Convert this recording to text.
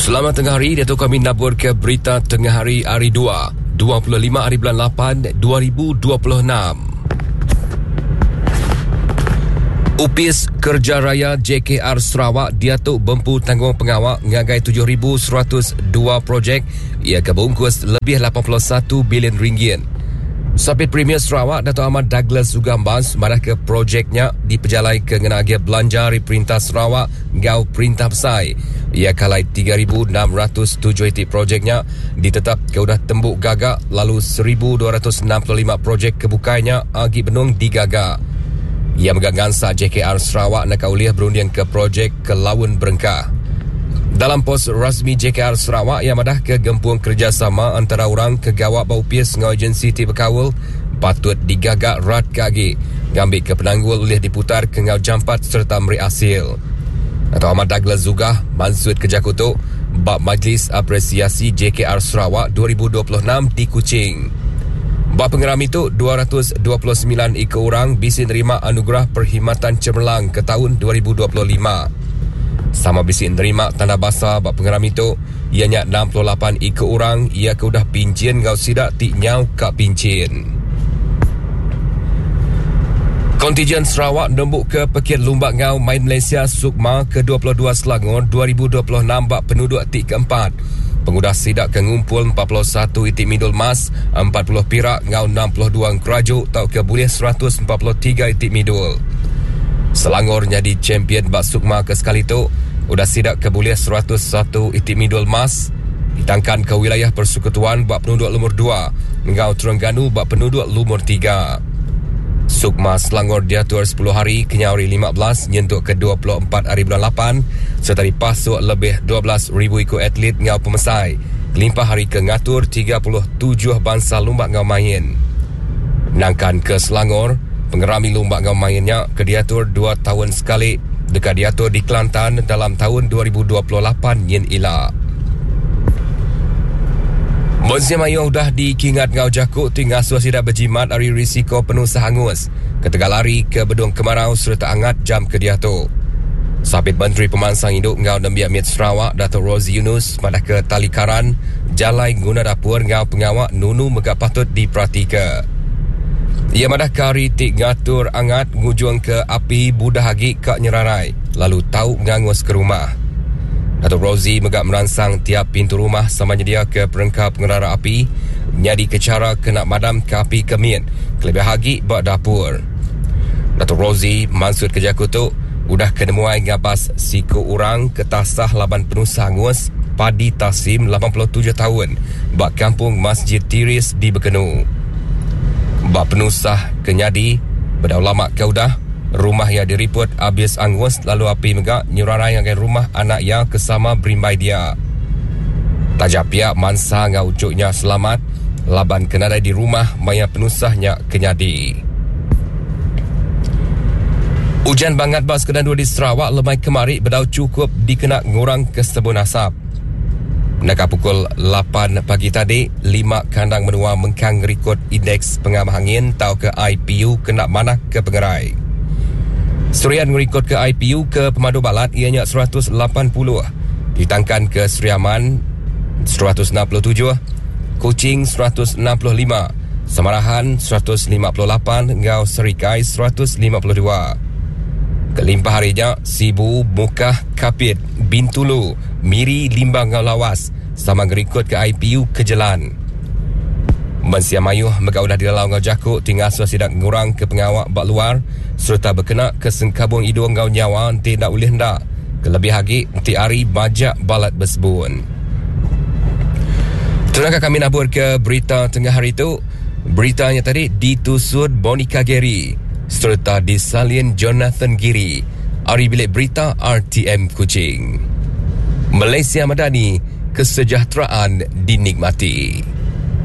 Selamat tengah hari, Dato' kami nabur ke berita tengah hari 2, 25 hari bulan 8, 2026. UPIS Kerja Raya JKR Sarawak diatuk bempu tanggung pengawak ngagai 7,102 projek ia kebungkus lebih 81 bilion ringgit. Sabit Premier Sarawak Dato' Ahmad Douglas Ugambas marah ke projeknya diperjalai ke ngenagia belanja di Perintah Sarawak ngau Perintah Besai. Ia kalai 3,607 itik projeknya ditetap ke udah tembuk gagak lalu 1,265 projek kebukainya agi benung digagak. Ia mengangansa JKR Sarawak nak uliah berundian ke projek ke Lawan Berengkah. Dalam pos rasmi JKR Sarawak yang madah ke gempuang kerjasama antara orang kegawat BUPIS dengan agensi tiba kawal patut digagak rat kaki ngambil ke penanggul uliah diputar ke ngau jampat serta meri hasil. Dato' Ahmad Douglas Zugah mansud kerja kutuk bab Majlis Apresiasi JKR Sarawak 2026 di Kuching. Bab pengeram itu 229 ikut orang bisa nerima anugerah perkhidmatan cemerlang ke tahun 2025. Sama bisa nerima tanda basah bab pengeram itu ianya 68 ikut orang ia keudah pincin ngau sidak tik nyau kak pincin. Kontijen Sarawak nembuk ke Pekit Lumbak Ngau Main Malaysia Sukma ke-22 Selangor 2026 bab penduduk tik keempat. Pengudah sidak ke ngumpul 41 itik midul mas, 40 pirak ngau 62 kerajuk tau ke boleh 143 itik midul. Selangor jadi champion bak Sukma ke sekali tu, udah sidak ke boleh 101 itik midul mas, ditangkan ke wilayah persekutuan bak penduduk lumur 2, ngau Terengganu bak penduduk lumur 3. Sukma Selangor diatur 10 hari kenyari 15 nyentuk ke 24 hari bulan 8 serta dipasuk lebih 12,000 ikut atlet ngau pemesai. Kelimpah hari ke ngatur 37 bangsa lumbak ngau main. Nangkan ke Selangor, pengerami lumbak ngau mainnya ke diatur 2 tahun sekali dekat diatur di Kelantan dalam tahun 2028 yen ila. Museum Ayu dah dikingat ngau jakuk tinggal suasida berjimat hari risiko penuh sehangus. Ketegal lari ke Bedung Kemarau serta angat jam ke diatur. Sabit Menteri Pemansang Hidup ngau Nembiak Mit Sarawak Dato' Rozi Yunus madah ke Talikaran jalai guna dapur ngau pengawak nunu megak patut diperhatika. Ia madah ke hari tik ngatur angat ngujung ke api budah hagi kak nyerarai lalu tahu ngangus ke rumah. Dato' Rozi megak merangsang tiap pintu rumah sama nyedia ke perengkap pengendara api nyadi ke cara kena madam ke api kemit kelebih hagi bak dapur. Dato' Rozi maksud kerja kutuk udah kenemuai ngabas siku orang ketasah laban penuh sangus Padi Tasim 87 tahun bak kampung Masjid Tiris di Bekenu. Bak penusah kenyadi berdaulama kaudah rumah yang diriput habis angus lalu api megak nyurarai dengan rumah anak yang kesama berimbai dia. Tajap pihak mansa ngau ucuknya selamat laban kenadai di rumah maya penusahnya kenyadi. Hujan bangat bas kedua di Sarawak lemai kemari berdau cukup dikena ngurang ke sebun asap. Nak pukul 8 pagi tadi, 5 kandang menua mengkang rekod indeks pengamah angin tau ke IPU kena manah ke pengerai. Surian merekod ke IPU ke Pemadu Balat ianya 180, ditangkan ke Seriaman 167, Kuching 165, Samarahan 158, Ngau Serikai 152. Kelimpah harinya Sibu, Mukah, Kapit, Bintulu, Miri, Limbang Ngau Lawas sama ngerikut ke IPU ke Jelan. Mensia Mayuh megak udah dilalau ngau jakuk tinggal suasidak ngurang ke pengawak bak luar serta berkena ke sengkabung hidung ngau nyawa nanti nak ulih hendak kelebih hagi nanti hari bajak balat bersebun. Tunangkan kami nabur ke berita tengah hari itu. Beritanya tadi ditusud Bonika Gary serta disalin Jonathan Giri. Hari bilik berita RTM Kuching. Malaysia Madani, kesejahteraan dinikmati.